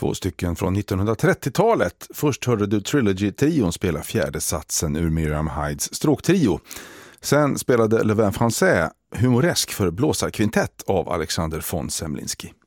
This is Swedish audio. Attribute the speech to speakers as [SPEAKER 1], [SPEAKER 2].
[SPEAKER 1] 2 stycken från 1930-talet. Först hörde du Trilogy-trion spela fjärde satsen ur Miriam Hydes stråktrio. Sen spelade Le Vin Français humoresk för blåsarkvintett av Alexander von Semlinski.